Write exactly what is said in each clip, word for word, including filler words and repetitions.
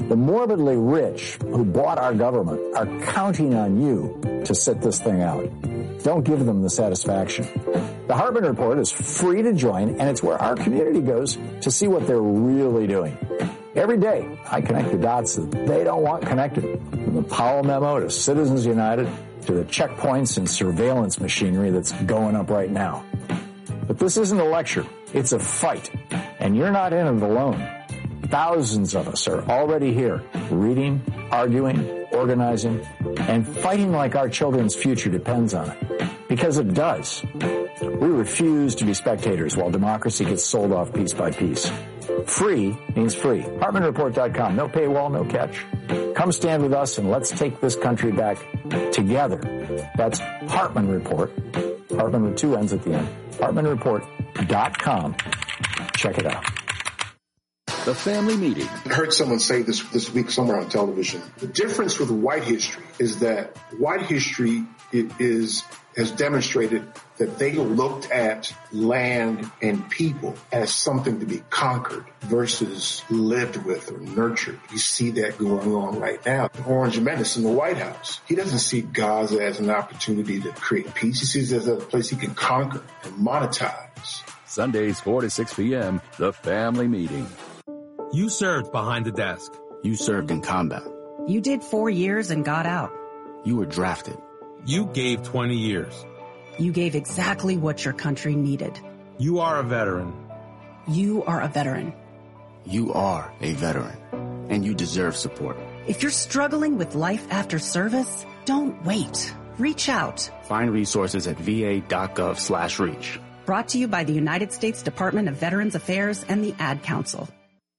The morbidly rich who bought our government are counting on you to sit this thing out. Don't give them the satisfaction. The Hartman Report is free to join, and it's where our community goes to see what they're really doing. Every day, I connect the dots that they don't want connected. From the Powell memo to Citizens United to the checkpoints and surveillance machinery that's going up right now. But this isn't a lecture. It's a fight. And you're not in it alone. Thousands of us are already here, reading, arguing, organizing, and fighting like our children's future depends on it. Because it does. We refuse to be spectators while democracy gets sold off piece by piece. Free means free. Hartman Report dot com. No paywall, no catch. Come stand with us and let's take this country back together. That's Hartman Report. Hartman with two N's at the end. Hartman Report dot com. Check it out. The family meeting. I heard someone say this this week somewhere on television. The difference with white history is that white history is has demonstrated that they looked at land and people as something to be conquered versus lived with or nurtured. You see that going on right now. Orange Menace in the White House. He doesn't see Gaza as an opportunity to create peace. He sees it as a place he can conquer and monetize. Sundays, four to six p.m., The Family Meeting. You served behind the desk. You served in combat. You did four years and got out. You were drafted. You gave twenty years. You gave exactly what your country needed. You are a veteran. You are a veteran. You are a veteran, and you deserve support. If you're struggling with life after service, don't wait. Reach out. Find resources at va.gov slash reach. Brought to you by the United States Department of Veterans Affairs and the Ad Council.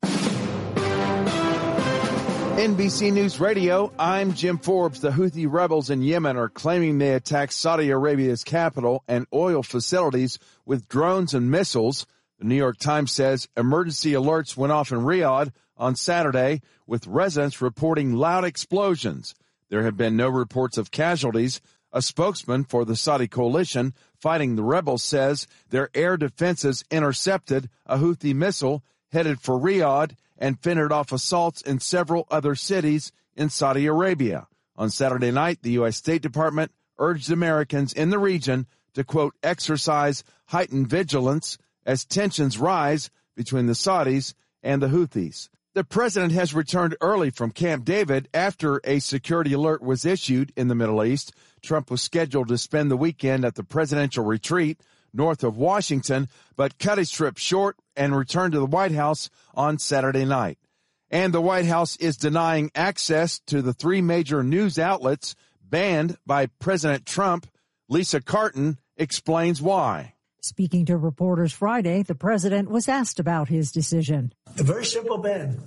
N B C News Radio, I'm Jim Forbes. The Houthi rebels in Yemen are claiming they attacked Saudi Arabia's capital and oil facilities with drones and missiles. The New York Times says emergency alerts went off in Riyadh on Saturday, with residents reporting loud explosions. There have been no reports of casualties. A spokesman for the Saudi coalition fighting the rebels says their air defenses intercepted a Houthi missile headed for Riyadh and fended off assaults in several other cities in Saudi Arabia. On Saturday night, the U S State Department urged Americans in the region to, quote, exercise heightened vigilance as tensions rise between the Saudis and the Houthis. The president has returned early from Camp David after a security alert was issued in the Middle East. Trump was scheduled to spend the weekend at the presidential retreat north of Washington, but cut his trip short and returned to the White House on Saturday night. And the White House is denying access to the three major news outlets banned by President Trump. Lisa Carton explains why. Speaking to reporters Friday, the president was asked about his decision. A very simple ban.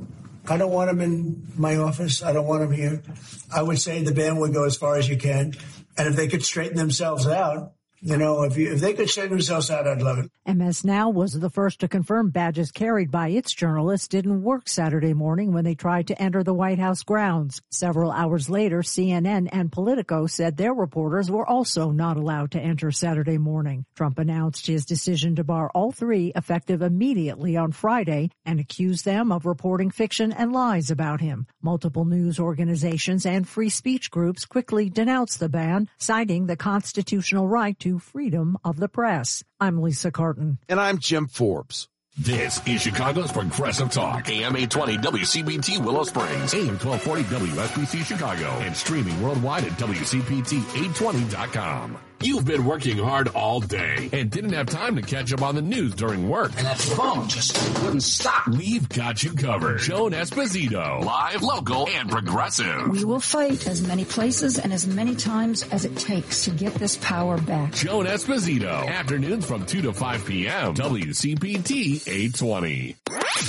I don't want him in my office. I don't want him here. I would say the ban would go as far as you can. And if they could straighten themselves out, You know, if you, if they could straighten themselves out, I'd love it. M S Now was the first to confirm badges carried by its journalists didn't work Saturday morning when they tried to enter the White House grounds. Several hours later, C N N and Politico said their reporters were also not allowed to enter Saturday morning. Trump announced his decision to bar all three effective immediately on Friday and accused them of reporting fiction and lies about him. Multiple news organizations and free speech groups quickly denounced the ban, citing the constitutional right to freedom of the press. I'm Lisa Carton. And I'm Jim Forbes. This is Chicago's Progressive Talk. A M eight twenty W C P T Willow Springs. A M twelve forty W S B C Chicago. And streaming worldwide at W C P T eight twenty dot com. You've been working hard all day and didn't have time to catch up on the news during work. And that phone just wouldn't stop. We've got you covered. Joan Esposito. Live, local, and progressive. We will fight as many places and as many times as it takes to get this power back. Joan Esposito. Afternoons from two to five p.m. W C P T eight twenty.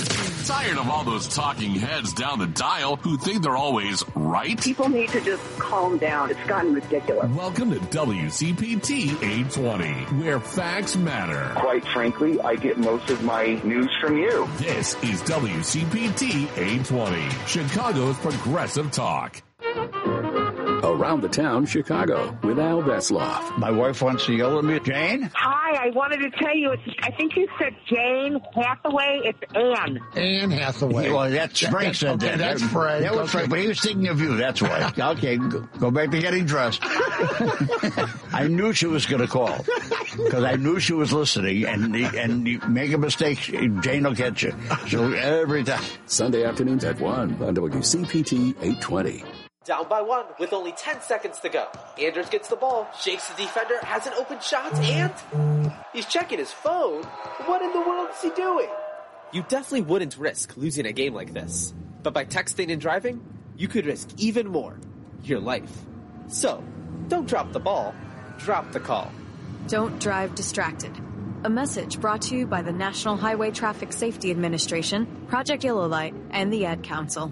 Tired of all those talking heads down the dial who think they're always right? People need to just calm down. It's gotten ridiculous. Welcome to W C P T eight twenty, where facts matter. Quite frankly, I get most of my news from you. This is W C P T eight twenty, Chicago's Progressive Talk. Around the Town Chicago with Al Besloff. My wife wants to yell at me. Jane? Hi, I wanted to tell you, it's, I think you said Jane Hathaway. It's Anne. Anne Hathaway. Well, that's Frank that's, said okay, that. That's Frank. That was okay. Frank, but he was thinking of you. That's why. Okay, go, go back to getting dressed. I knew she was going to call because I knew she was listening, and and you make a mistake, Jane will get you. So every time. Sunday afternoons at one on W C P T eight twenty. Down by one with only ten seconds to go. Anders gets the ball, shakes the defender, has an open shot, and he's checking his phone. What in the world is he doing? You definitely wouldn't risk losing a game like this. But by texting and driving, you could risk even more. Your life. So, don't drop the ball. Drop the call. Don't drive distracted. A message brought to you by the National Highway Traffic Safety Administration, Project Yellow Light, and the Ad Council.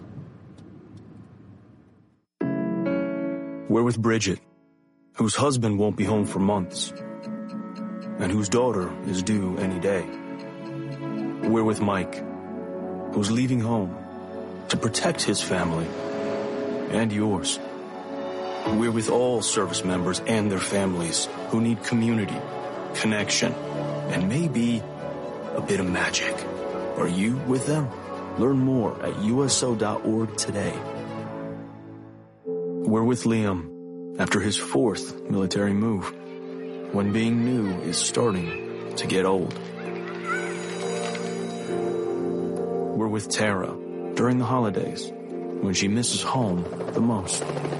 We're with Bridget, whose husband won't be home for months, and whose daughter is due any day. We're with Mike, who's leaving home to protect his family and yours. We're with all service members and their families who need community, connection, and maybe a bit of magic. Are you with them? Learn more at U S O dot org today. We're with Liam after his fourth military move, when being new is starting to get old. We're with Tara during the holidays, when she misses home the most.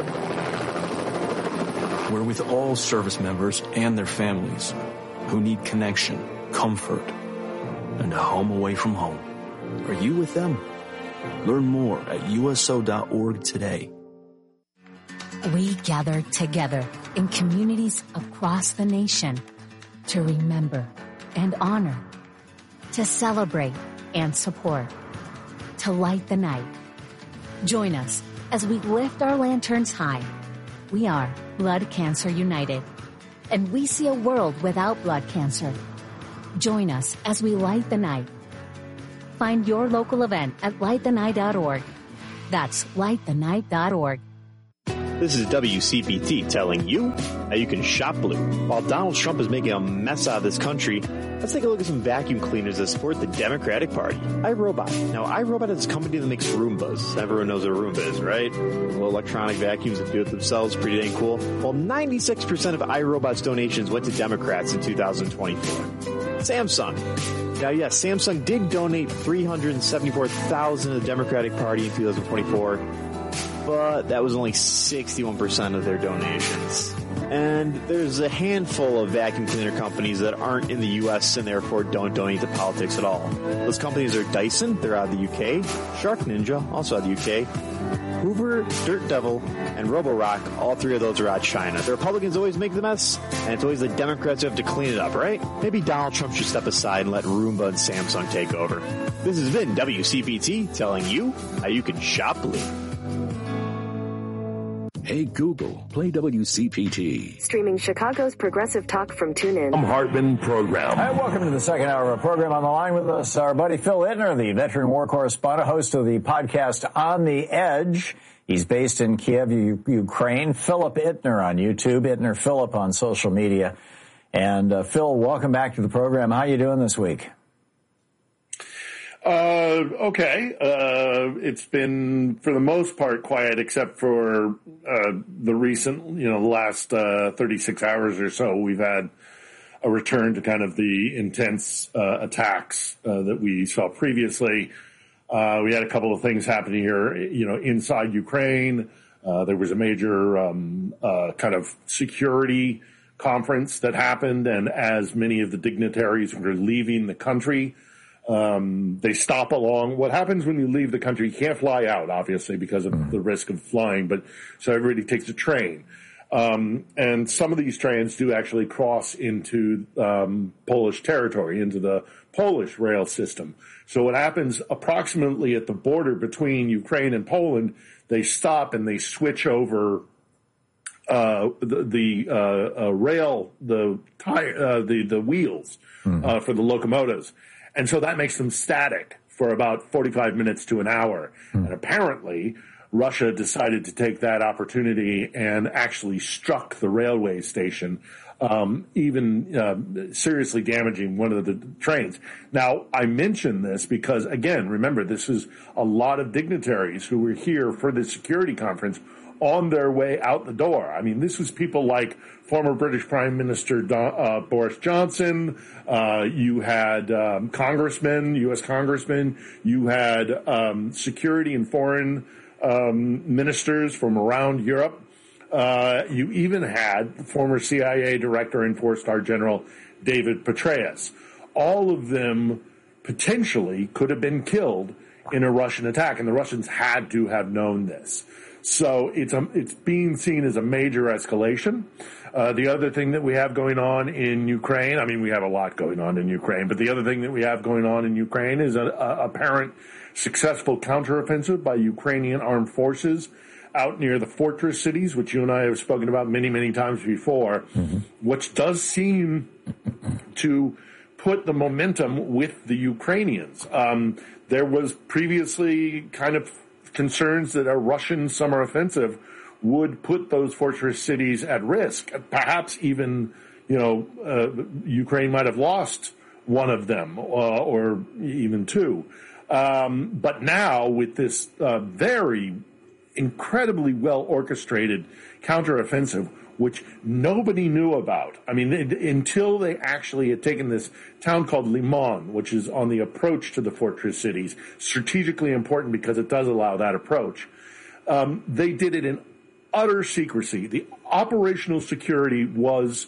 We're with all service members and their families who need connection, comfort, and a home away from home. Are you with them? Learn more at U S O dot org today. We gather together in communities across the nation to remember and honor, to celebrate and support, to light the night. Join us as we lift our lanterns high. We are Blood Cancer United, and we see a world without blood cancer. Join us as we light the night. Find your local event at light the night dot org. That's light the night dot org. This is W C P T telling you how you can shop blue. While Donald Trump is making a mess out of this country, let's take a look at some vacuum cleaners that support the Democratic Party. iRobot. Now, iRobot is a company that makes Roombas. Everyone knows what a Roomba is, right? Little electronic vacuums that do it themselves. Pretty dang cool. Well, ninety-six percent of iRobot's donations went to Democrats in two thousand twenty-four. Samsung. Now, yes, Samsung did donate three hundred seventy-four thousand dollars to the Democratic Party in two thousand twenty-four. But that was only sixty-one percent of their donations. And there's a handful of vacuum cleaner companies that aren't in the U S and therefore don't donate to politics at all. Those companies are Dyson, they're out of the U K, Shark Ninja, also out of the U K, Hoover, Dirt Devil, and Roborock, all three of those are out of China. The Republicans always make the mess, and it's always the Democrats who have to clean it up, right? Maybe Donald Trump should step aside and let Roomba and Samsung take over. This has been W C P T telling you how you can shop blue. Hey Google, play W C P T. Streaming Chicago's progressive talk from TuneIn. I'm Hartman Program. Hi, welcome to the second hour of our program. On the line with us, our buddy Phil Ittner, the veteran war correspondent, host of the podcast On the Edge. He's based in Kiev, U- Ukraine. Philip Ittner on YouTube, Ittner Philip on social media. And uh, Phil, welcome back to the program. How are you doing this week? Uh, okay. Uh, it's been, for the most part, quiet, except for uh, the recent, you know, the last uh, thirty-six hours or so. We've had a return to kind of the intense uh, attacks uh, that we saw previously. Uh, we had a couple of things happening here, you know, inside Ukraine. Uh, there was a major um, uh, kind of security conference that happened, and as many of the dignitaries were leaving the country, Um, they stop along. What happens when you leave the country? You can't fly out, obviously, because of mm. the risk of flying, but so everybody takes a train. Um, and some of these trains do actually cross into um, Polish territory, into the Polish rail system. So what happens approximately at the border between Ukraine and Poland, they stop and they switch over uh, the, the uh, uh, rail, the tire, uh, the, the wheels mm. uh, for the locomotives. And so that makes them static for about forty-five minutes to an hour. Hmm. And apparently, Russia decided to take that opportunity and actually struck the railway station, um, even uh, seriously damaging one of the trains. Now, I mention this because, again, remember, this is a lot of dignitaries who were here for the security conference on their way out the door. I mean, this was people like former British Prime Minister Don, uh, Boris Johnson. Uh, you had um, congressmen, U S congressmen. You had um, security and foreign um, ministers from around Europe. Uh, you even had former C I A director and four-star general David Petraeus. All of them potentially could have been killed in a Russian attack, and the Russians had to have known this. So it's a, it's being seen as a major escalation. Uh, the other thing that we have going on in Ukraine, I mean, we have a lot going on in Ukraine, but the other thing that we have going on in Ukraine is an apparent successful counteroffensive by Ukrainian armed forces out near the fortress cities, which you and I have spoken about many, many times before, mm-hmm. which does seem to put the momentum with the Ukrainians. Um, there was previously kind of concerns that a Russian summer offensive would put those fortress cities at risk. Perhaps even, you know, uh, Ukraine might have lost one of them uh, or even two. Um, but now with this uh, very incredibly well orchestrated counteroffensive, which nobody knew about. I mean, it, until they actually had taken this town called Limon, which is on the approach to the fortress cities, strategically important because it does allow that approach. Um, they did it in utter secrecy. The operational security was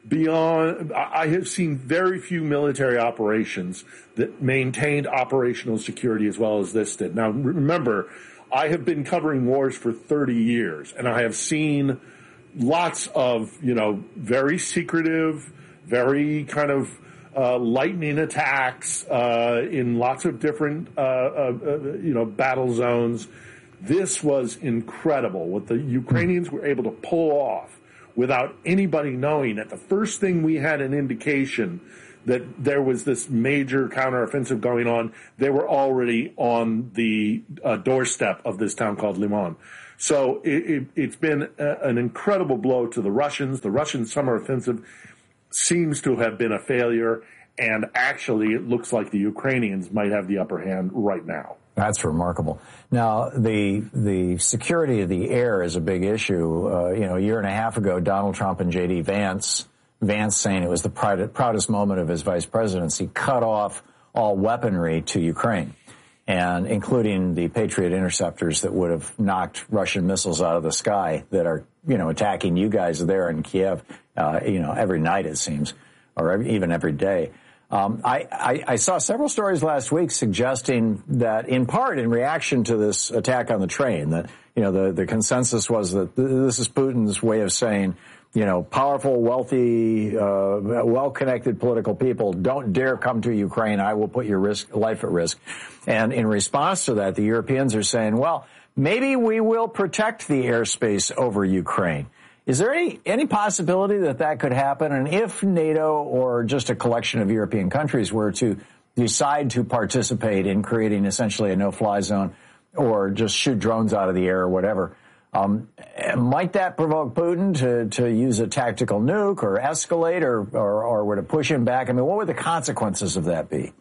beyond, I have seen very few military operations that maintained operational security as well as this did. Now, remember, I have been covering wars for thirty years, and I have seen lots of, you know, very secretive, very kind of uh, lightning attacks uh, in lots of different, uh, uh, uh, you know, battle zones. This was incredible what the Ukrainians were able to pull off without anybody knowing. At the first thing we had an indication that there was this major counteroffensive going on, they were already on the uh, doorstep of this town called Limon. So it, it, it's been a, an incredible blow to the Russians. The Russian summer offensive seems to have been a failure, and actually it looks like the Ukrainians might have the upper hand right now. That's remarkable. Now, the the security of the air is a big issue. Uh, you know, a year and a half ago, Donald Trump and J D Vance, Vance saying it was the proud, proudest moment of his vice presidency, cut off all weaponry to Ukraine, and including the Patriot interceptors that would have knocked Russian missiles out of the sky that are, you know, attacking you guys there in Kiev, uh, you know, every night it seems, or every, even every day. Um, I, I, I saw several stories last week suggesting that, in part, in reaction to this attack on the train, that, you know, the, the consensus was that this is Putin's way of saying, you know, powerful, wealthy, uh, well-connected political people, don't dare come to Ukraine. I will put your risk, life at risk. And in response to that, the Europeans are saying, well, maybe we will protect the airspace over Ukraine. Is there any, any possibility that that could happen? And if NATO or just a collection of European countries were to decide to participate in creating essentially a no-fly zone or just shoot drones out of the air or whatever, um, might that provoke Putin to, to use a tactical nuke or escalate or, or, or would it push him back? I mean, what would the consequences of that be?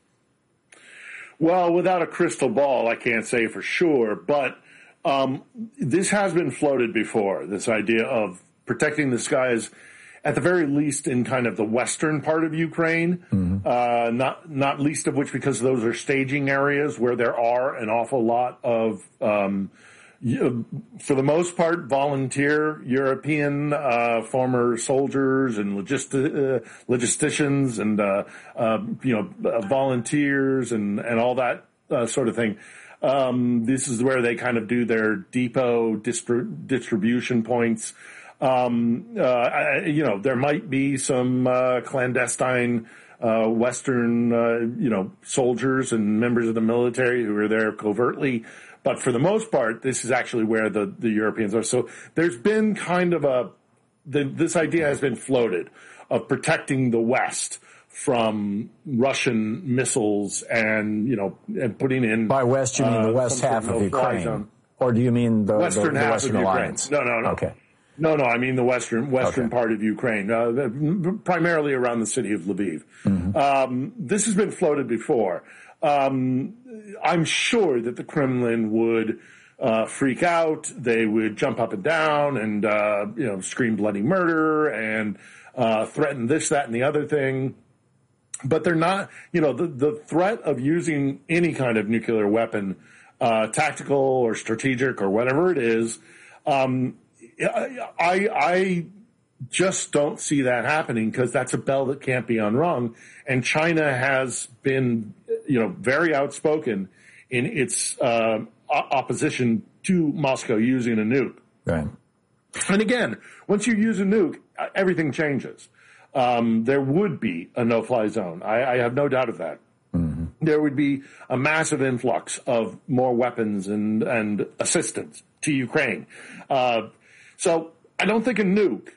Well, without a crystal ball, I can't say for sure, but Um, this has been floated before, this idea of protecting the skies, at the very least in kind of the western part of Ukraine, mm-hmm. uh, not not least of which because those are staging areas where there are an awful lot of, um, for the most part, volunteer European uh, former soldiers and logisti- uh, logisticians and, uh, uh, you know, uh, volunteers and, and all that uh, sort of thing. Um, this is where they kind of do their depot distri- distribution points. Um, uh, I, you know, there might be some uh, clandestine uh, Western, uh, you know, soldiers and members of the military who are there covertly. But for the most part, this is actually where the, the Europeans are. So there's been kind of a, the, this idea has been floated of protecting the West from Russian missiles and, you know, and putting in... By West, you mean uh, the west half of Ukraine. Zone. Or do you mean the Western, the, the half Western of Alliance? Ukraine. No, no, no. Okay. No, no, I mean the western western okay. part of Ukraine, uh, the, primarily around the city of Lviv. Mm-hmm. Um, this has been floated before. Um, I'm sure that the Kremlin would uh, freak out. They would jump up and down and uh, you know scream bloody murder and uh, threaten this, that, and the other thing. But they're not. You know, the the threat of using any kind of nuclear weapon, uh, tactical or strategic or whatever it is. Um, I, I just don't see that happening because that's a bell that can't be unrung. And China has been, you know, very outspoken in its uh, opposition to Moscow using a nuke. Right. And again, once you use a nuke, everything changes. Um, there would be a no-fly zone. I, I have no doubt of that. Mm-hmm. There would be a massive influx of more weapons and, and assistance to Ukraine. Uh, So I don't think a nuke.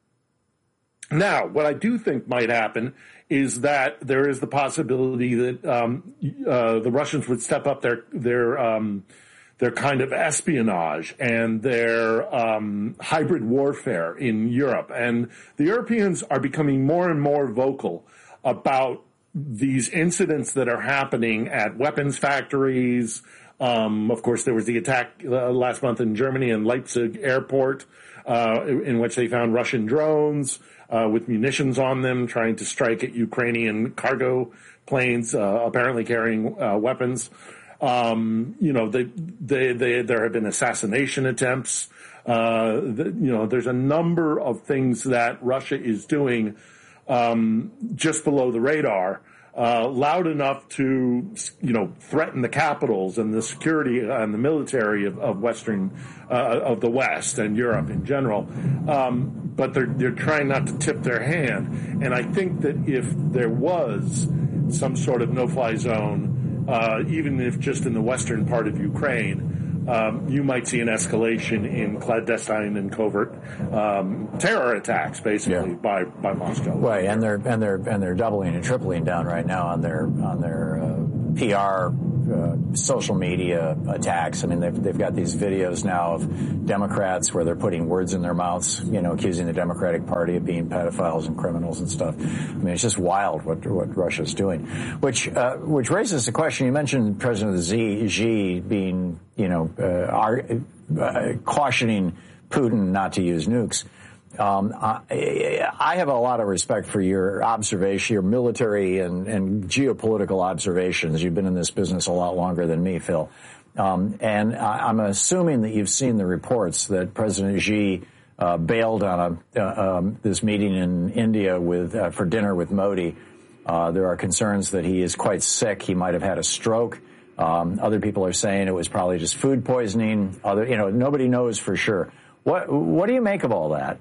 Now, what I do think might happen is that there is the possibility that um, uh, the Russians would step up their their um, their kind of espionage and their um, hybrid warfare in Europe, and the Europeans are becoming more and more vocal about these incidents that are happening at weapons factories. Um, of course, there was the attack uh, last month in Germany in Leipzig airport, uh, in which they found Russian drones uh, with munitions on them, trying to strike at Ukrainian cargo planes, uh, apparently carrying uh, weapons. Um, you know, they, they, they, there have been assassination attempts. Uh, the, you know, there's a number of things that Russia is doing um, just below the radar. Uh, loud enough to, you know, threaten the capitals and the security and the military of, of Western, uh, of the West and Europe in general. Um, but they're, they're trying not to tip their hand. And I think that if there was some sort of no-fly zone, uh, even if just in the western part of Ukraine, Um, you might see an escalation in clandestine and covert um, terror attacks, basically yeah. by, by Moscow. Right, and they're and they're and they're doubling and tripling down right now on their on their uh, P R uh, social media attacks. I mean, they've they've got these videos now of Democrats where they're putting words in their mouths, you know, accusing the Democratic Party of being pedophiles and criminals and stuff. I mean, it's just wild what what Russia's doing. Which uh, which raises the question. You mentioned President Xi, Xi being, you know, uh, are, uh, cautioning Putin not to use nukes. Um, I, I have a lot of respect for your observation, your military and, and geopolitical observations. You've been in this business a lot longer than me, Phil. Um, and I, I'm assuming that you've seen the reports that President Xi uh, bailed on a, uh, um, this meeting in India with uh, for dinner with Modi. Uh, there are concerns that he is quite sick. He might have had a stroke. Um, other people are saying it was probably just food poisoning. Other, you know, nobody knows for sure. What What do you make of all that?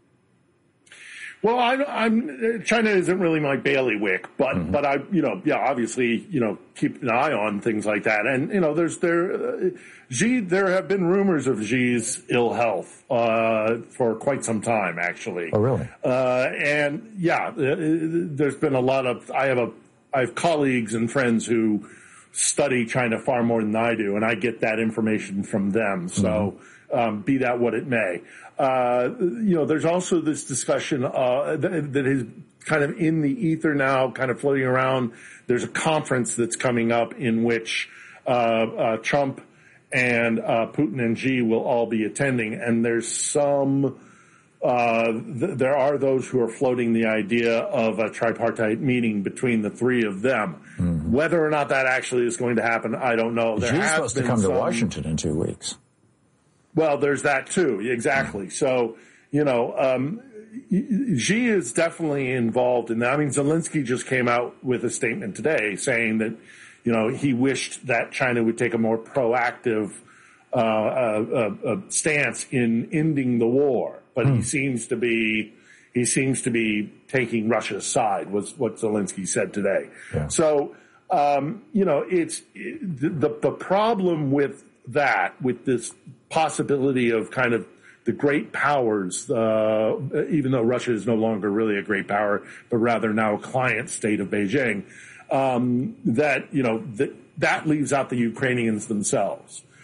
Well, I, I'm China isn't really my bailiwick, but mm-hmm. but I, you know, yeah, obviously, you know, keep an eye on things like that. And you know, there's there, uh, Xi. There have been rumors of Xi's ill health uh, for quite some time, actually. Oh, really? Uh, and yeah, there's been a lot of. I have a I have colleagues and friends who study China far more than I do, and I get that information from them. So, mm-hmm. um, be that what it may. Uh, you know, there's also this discussion uh, that, that is kind of in the ether now, kind of floating around. There's a conference that's coming up in which uh, uh, Trump and uh, Putin and Xi will all be attending, and there's some. Uh, th- there are those who are floating the idea of a tripartite meeting between the three of them. Mm-hmm. Whether or not that actually is going to happen, I don't know. There Xi's supposed to come some, to Washington in two weeks. Well, there's that too. Exactly. So, you know, um, Xi is definitely involved in that. I mean, Zelensky just came out with a statement today saying that, you know, he wished that China would take a more proactive uh, uh, uh, stance in ending the war. But hmm. he seems to be he seems to be taking Russia's side, was what Zelensky said today. Yeah. So, um, you know, it's it, the the problem with that, with this possibility of kind of the great powers, uh, even though Russia is no longer really a great power, but rather now a client state of Beijing, um, that, you know, that, that leaves out the Ukrainians themselves.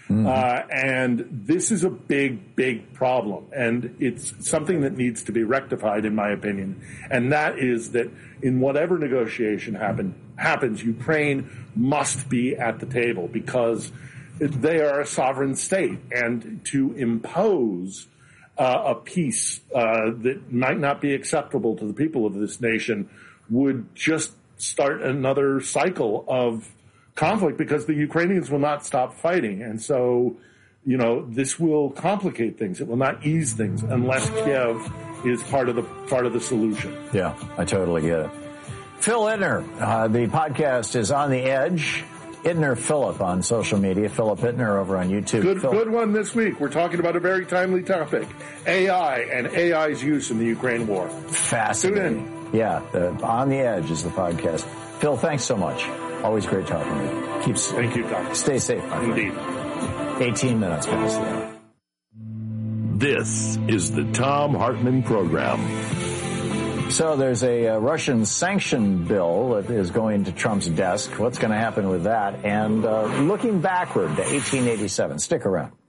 Mm-hmm. Uh, and this is a big, big problem. And it's something that needs to be rectified, in my opinion. And that is that in whatever negotiation happen, happens, Ukraine must be at the table because they are a sovereign state. And to impose uh, a peace uh, that might not be acceptable to the people of this nation would just start another cycle of conflict because the Ukrainians will not stop fighting. And so, you know, this will complicate things. It will not ease things unless Kiev is part of the part of the solution. Yeah, I totally get it. Phil Ittner, uh, the podcast is On the Edge. Ittner Philip on social media. Philip Ittner over on YouTube. Good, Phil- good one this week. We're talking about a very timely topic: A I and A I's use in the Ukraine war. Fascinating. Tune in. Yeah, the, On the Edge is the podcast. Phil, thanks so much. Always great talking to you. Keep, Thank you, Tom. Stay safe, my friend. Indeed. eighteen minutes past the hour. This is the Thom Hartmann Program. So there's a, a Russian sanction bill that is going to Trump's desk. What's going to happen with that? And uh, looking backward to eighteen eighty-seven. Stick around.